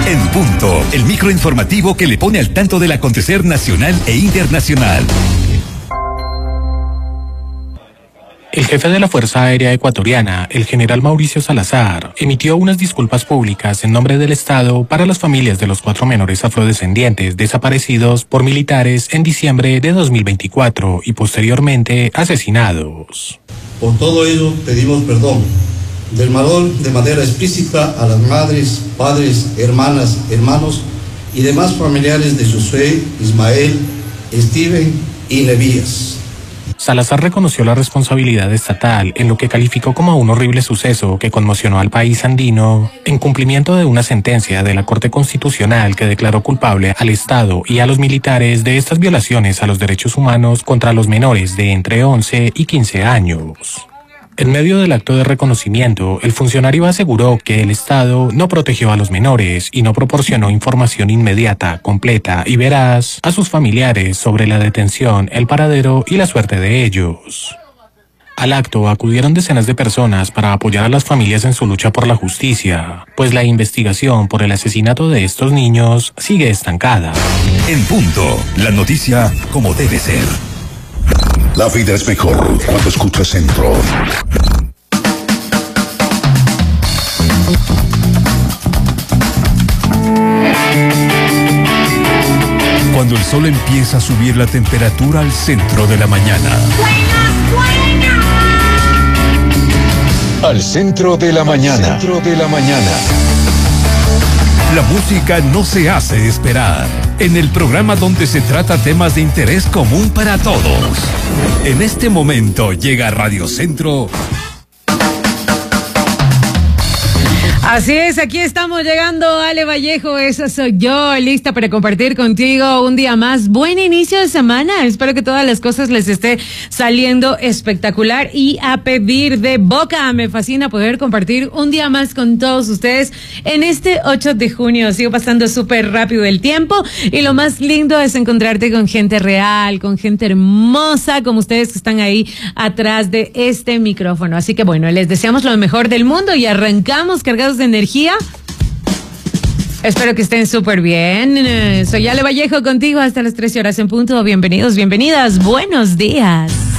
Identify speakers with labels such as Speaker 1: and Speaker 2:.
Speaker 1: En Punto, el microinformativo que le pone al tanto del acontecer nacional e internacional.
Speaker 2: El jefe de la Fuerza Aérea Ecuatoriana, el general Mauricio Salazar, emitió unas disculpas públicas en nombre del Estado para las familias de los 4 menores afrodescendientes desaparecidos por militares en diciembre de 2024 y posteriormente asesinados.
Speaker 3: Por todo ello pedimos perdón de manera explícita a las madres, padres, hermanas, hermanos y demás familiares de Josué, Ismael, Steven y Levías.
Speaker 2: Salazar reconoció la responsabilidad estatal en lo que calificó como un horrible suceso que conmocionó al país andino, en cumplimiento de una sentencia de la Corte Constitucional que declaró culpable al Estado y a los militares de estas violaciones a los derechos humanos contra los menores de entre 11 y 15 años. En medio del acto de reconocimiento, el funcionario aseguró que el Estado no protegió a los menores y no proporcionó información inmediata, completa y veraz a sus familiares sobre la detención, el paradero y la suerte de ellos. Al acto acudieron decenas de personas para apoyar a las familias en su lucha por la justicia, pues la investigación por el asesinato de estos niños sigue estancada.
Speaker 1: En Punto, la noticia como debe ser.
Speaker 4: La vida es mejor cuando escuchas Centro.
Speaker 1: Cuando el sol empieza a subir la temperatura al centro de la mañana.
Speaker 4: Al centro de la mañana. Al centro de la mañana.
Speaker 1: La música no se hace esperar. En el programa donde se trata temas de interés común para todos. En este momento llega Radio Centro.
Speaker 5: Así es, aquí estamos llegando, Ale Vallejo, esa soy yo, lista para compartir contigo un día más. Buen inicio de semana, espero que todas las cosas les esté saliendo espectacular y a pedir de boca. Me fascina poder compartir un día más con todos ustedes en este 8 de junio. Sigo pasando súper rápido el tiempo y lo más lindo es encontrarte con gente real, con gente hermosa como ustedes que están ahí atrás de este micrófono. Así que bueno, les deseamos lo mejor del mundo y arrancamos cargados de energía. Espero que estén súper bien. Soy Ale Vallejo contigo hasta las 13 horas en punto. Bienvenidos, bienvenidas. Buenos días.